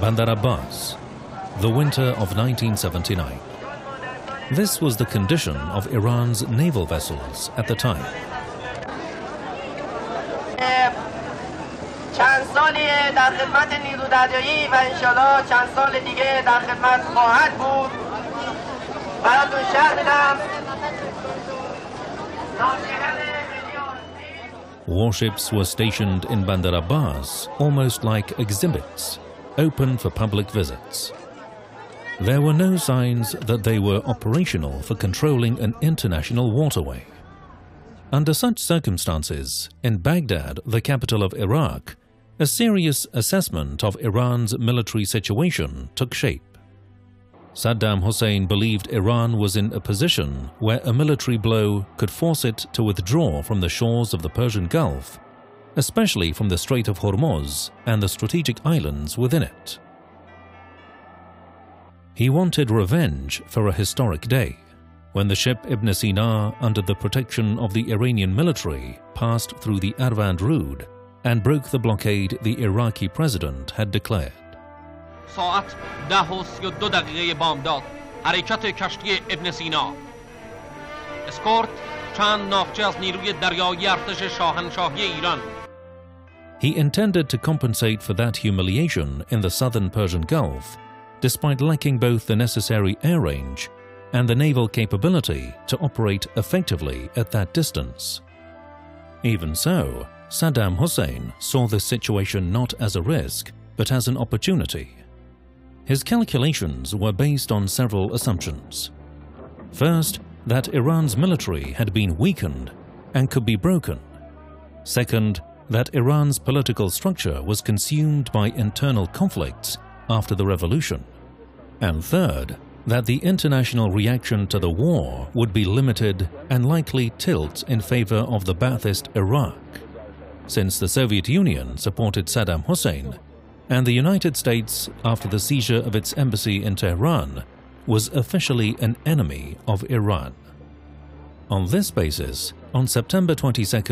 Bandar Abbas, the winter of 1979. This was the condition of Iran's naval vessels at the time. Warships were stationed in Bandar Abbas almost like exhibits, open for public visits. There were no signs that they were operational for controlling an international waterway. Under such circumstances, in Baghdad, the capital of Iraq, a serious assessment of Iran's military situation took shape. Saddam Hussein believed Iran was in a position where a military blow could force it to withdraw from the shores of the Persian Gulf, especially from the Strait of Hormuz and the strategic islands within it. He wanted revenge for a historic day, when the ship Ibn Sina, under the protection of the Iranian military, passed through the Arvand Road and broke the blockade the Iraqi president had declared. ساعت 10:32 بامداد حرکت کشتی ابن سینا اسکورت چند ناوچه از نیروی دریایی ارتش شاهنشاهی ایران. He intended to compensate for that humiliation in the southern Persian Gulf, despite lacking both the necessary air range and the naval capability to operate effectively at that distance. Even so, Saddam Hussein saw this situation not as a risk, but as an opportunity. His calculations were based on several assumptions. First, that Iran's military had been weakened and could be broken. Second, that Iran's political structure was consumed by internal conflicts after the revolution. And third, that the international reaction to the war would be limited and likely tilt in favor of the Ba'athist Iraq, since the Soviet Union supported Saddam Hussein and the United States, after the seizure of its embassy in Tehran, was officially an enemy of Iran. On this basis, on September 22,